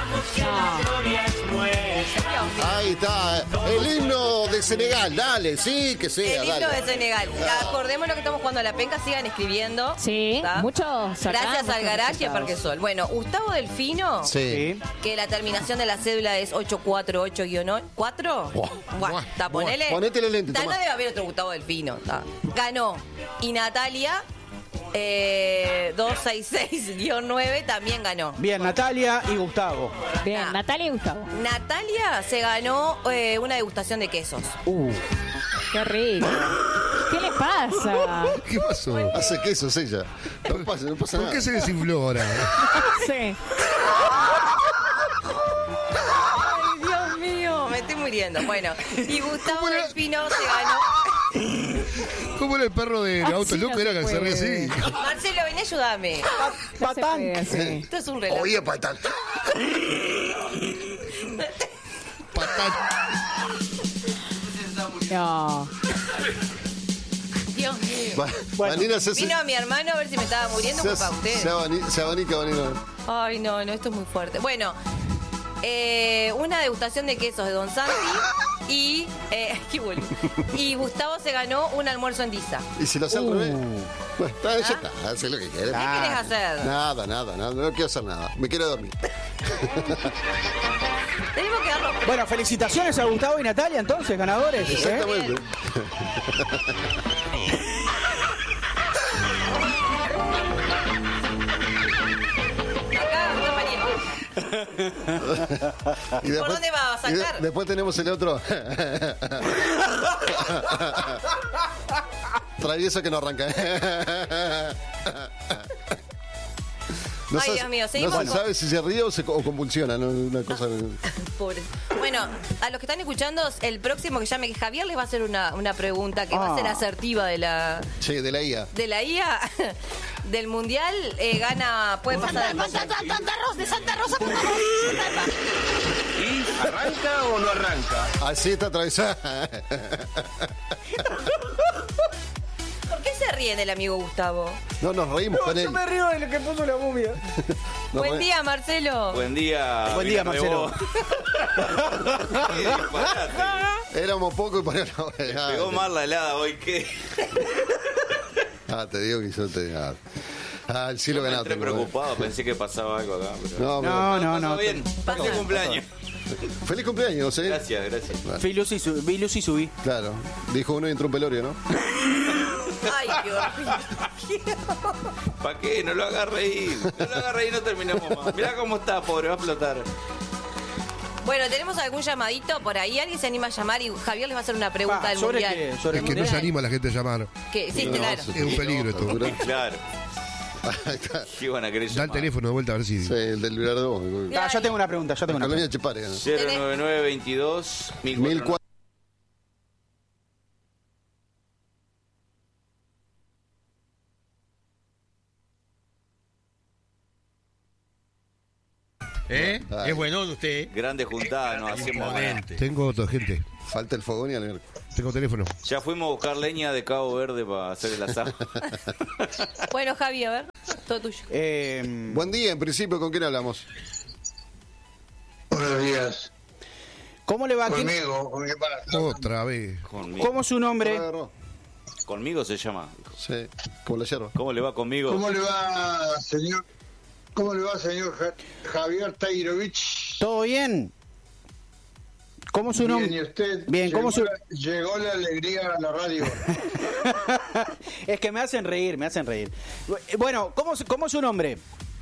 Ahí está, el himno de Senegal, dale, sí, que sea. El himno de Senegal. Acordémonos que estamos jugando a la penca, sigan escribiendo. Sí, muchos. Gracias al Garage y a Parquesol. Bueno, Gustavo Delfino, Sí. que la terminación de la cédula es 848-4. Ponele. Ponete los lentes, No tomá. debe haber otro Gustavo Delfino. Ganó. Y Natalia, 266-9, también ganó. Bien, Natalia y Gustavo. Bien, Natalia y Gustavo. Natalia se ganó una degustación de quesos. Qué rico. ¿Qué le pasa? ¿Qué pasó? Hace quesos ella. No pasa nada. ¿Por qué se desinfló ahora? Sí. Ay, Dios mío, me estoy muriendo. Bueno, y Gustavo Delfino se ganó. ¿Cómo era el perro del auto loco? Era que se ríe así. Marcelo, ven, ayúdame. Patán. Esto es un relato. Oye, patán. Patán. No. Dios mío. Vanina se Vino a mi hermano a ver si me estaba muriendo culpa de ustedes. Se abanica, Vanina. Ay, no, esto es muy fuerte. Bueno, una degustación de quesos de Don Santi y qué boludo. Y Gustavo se ganó un almuerzo en Disa. ¿Y si lo hace al revés? Bueno, ya está, hace lo que quiere. ¿Qué querés hacer? Nada, no quiero hacer nada. Me quiero dormir. Tenemos que darlo. Bueno, felicitaciones a Gustavo y Natalia, entonces, ganadores. Exactamente. Acá está María. Y después, ¿Por dónde va a sacar? Después tenemos el otro. Travieso que no arranca. No Ay, Dios mío, seguimos no se con- sabe si se ríe o convulsiona, ¿no? Una cosa. Pobre. Bueno, a los que están escuchando, el próximo que llame, que Javier les va a hacer una pregunta que va a ser asertiva de la Sí, de la IA. IA del Mundial. Gana, puede pasar. De Santa Rosa. ¿Y arranca o no arranca? Así está atravesada. ¿Por qué se ríe del amigo Gustavo? No nos reímos con él. Yo me río de lo que puso la momia. Buen día, Marcelo. Buen día. Buen día, Marcelo. Éramos pocos y para Pegó más la helada hoy que. te digo que yo te. El cielo ganado. Estoy preocupado, pensé que pasaba algo acá. Pero... No. Pasó bien. Feliz cumpleaños. Feliz cumpleaños, ¿eh? Gracias. Vi luz y subí. Claro. Dijo uno y entró un pelorio, ¿no? Ay, Dios mío. ¿Para qué? No lo haga reír. No terminamos más. Mirá cómo está, pobre, va a explotar. Bueno, ¿tenemos algún llamadito por ahí? ¿Alguien se anima a llamar? Y Javier les va a hacer una pregunta del ¿sobre Mundial. qué? ¿Sobre Es el que no se mundial? anima la gente a llamar. Que, sí, claro. Es un peligro esto. Claro. ¿Qué van a querer Da llamar? el teléfono de vuelta a ver si. Sí, el del vibrador de vos. Yo tengo una pregunta. Colonia Chepare. 09922 1400. Es bueno de usted. Grande juntada, nos hacemos. Tengo otra gente. Falta el fogón y el. Tengo teléfono. Ya fuimos a buscar leña de Cabo Verde para hacer el asado. Bueno, Javi, a ver, todo tuyo. Buen día, en principio, ¿con quién hablamos? Buenos días. ¿Cómo le va? Conmigo. Otra vez. ¿Cómo es su nombre? Conmigo se llama. Sí, como la yerba. ¿Cómo le va conmigo? ¿Cómo le va, señor? ¿Cómo le va, señor Javier Tairovich? ¿Todo bien? ¿Cómo es su nombre? Bien, ¿y usted? Bien, ¿cómo Llegó la alegría a la radio. Es que me hacen reír. Bueno, ¿cómo es su nombre?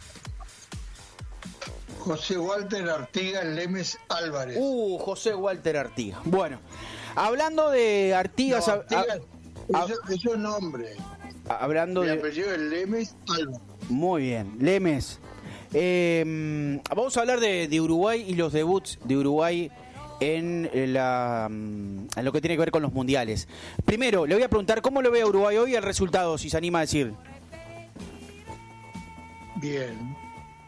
José Walter Artigas Lemes Álvarez. José Walter Artigas. Bueno, hablando de Artigas... No, Artigas es un nombre. Hablando Mi de... apellido es Lemes Álvarez. Muy bien, Lemes. Vamos a hablar de Uruguay y los debuts de Uruguay en lo que tiene que ver con los mundiales. Primero, le voy a preguntar cómo lo ve a Uruguay hoy el resultado, si se anima a decir. Bien.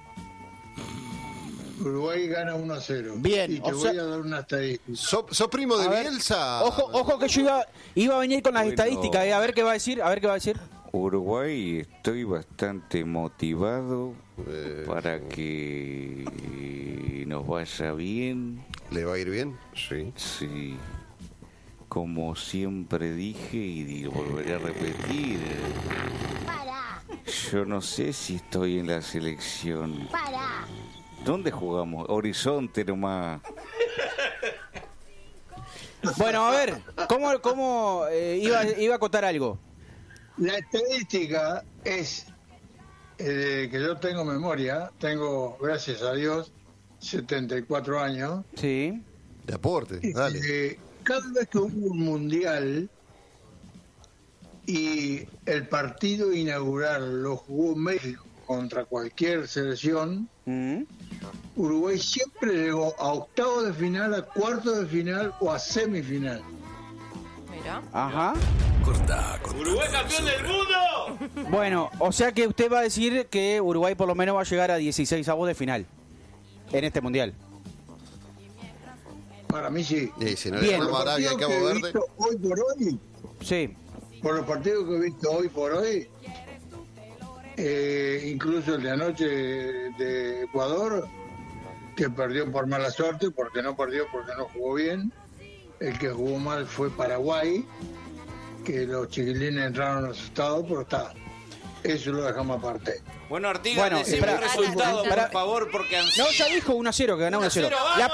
Uruguay gana 1-0. Bien, Y te voy a dar una estadística. ¿Sos primo de A ver, Bielsa? Ojo que yo iba a venir con las estadísticas, a ver qué va a decir, Uruguay estoy bastante motivado para que nos vaya bien. ¿Le va a ir bien? Sí. Sí. Como siempre dije y volveré a repetir, yo no sé si estoy en la selección. ¿Dónde jugamos? Horizonte nomás. Bueno, a ver, ¿cómo iba a contar algo? La estadística es, que yo tengo memoria, tengo, gracias a Dios, 74 años. Sí. De aporte, dale. Cada vez que hubo un mundial y el partido inaugural lo jugó México contra cualquier selección, Uruguay siempre llegó a octavos de final, a cuartos de final o a semifinal. Mira. Ajá. Corta. ¡Uruguay campeón del mundo! Bueno, o sea que usted va a decir que Uruguay por lo menos va a llegar a 16avos de final en este mundial. Para mí sí. Si no bien. Le Arabia y Cabo Verde. Hoy por hoy, sí. Por los partidos que he visto hoy por hoy, incluso el de anoche de Ecuador, que perdió por mala suerte, porque no jugó bien. El que jugó mal fue Paraguay, que los chiquilines entraron asustados, pero está. Eso lo dejamos aparte. Bueno, Artigas, decime el resultado, por favor, porque... No, ya dijo 1-0, que ganó 1-0.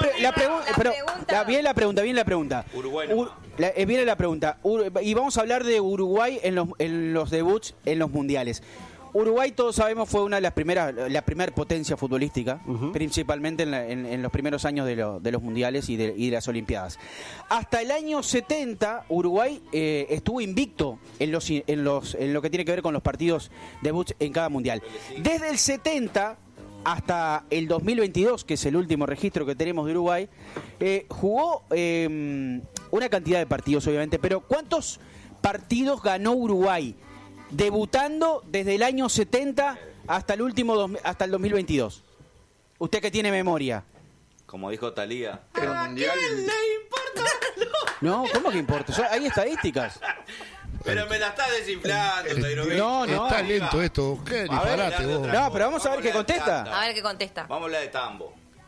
Bien la pregunta. Uruguay viene la pregunta. Y vamos a hablar de Uruguay en los debuts en los mundiales. Uruguay, todos sabemos, fue una de la primera potencia futbolística, principalmente en los primeros años de los mundiales y de las Olimpiadas. Hasta el año 70, Uruguay estuvo invicto en lo que tiene que ver con los partidos debuts en cada mundial. Desde el 70 hasta el 2022, que es el último registro que tenemos de Uruguay, jugó una cantidad de partidos, obviamente, pero ¿cuántos partidos ganó Uruguay debutando desde el año 70 hasta el 2022? Usted que tiene memoria. Como dijo Talía. ¿A quién le importa? No, ¿cómo que importa? Hay estadísticas. Pero me la estás desinflando, Tairovic. No. Está lento esto. ¿Qué disparate vos? No, pero vamos a ver qué contesta. A ver qué contesta. Vamos a hablar de Tambo.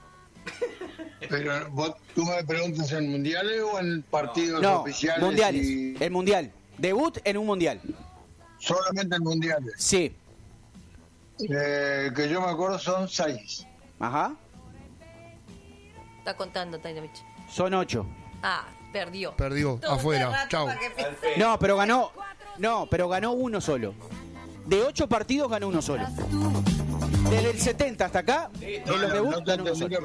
Pero tú me preguntas en mundiales o en partidos oficiales. Mundiales. El mundial. Debut en un mundial. Solamente en mundiales. Sí. Que yo me acuerdo son 6. Ajá. Está contando, Tairovic. Son 8. Ah, perdió. Perdió, afuera. Chau. No, pero ganó uno solo. De 8 partidos ganó uno solo. Desde el 70 hasta acá, en los debuts ganó uno solo.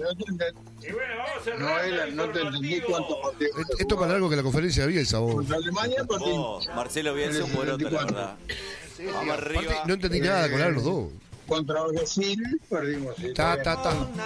No te entendí cuántos partidos. Esto es más largo que la conferencia de Bielsa, vos. Contra Alemania perdimos. Marcelo Bielsa un bolote, la verdad. Vamos arriba. No entendí nada con los dos. Contra Brasil perdimos. Sí, Ta.